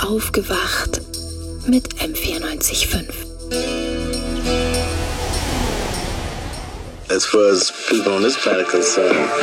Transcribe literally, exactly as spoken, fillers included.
Aufgewacht mit M vierundneunzig Komma fünf. As far as people on this planet concerned,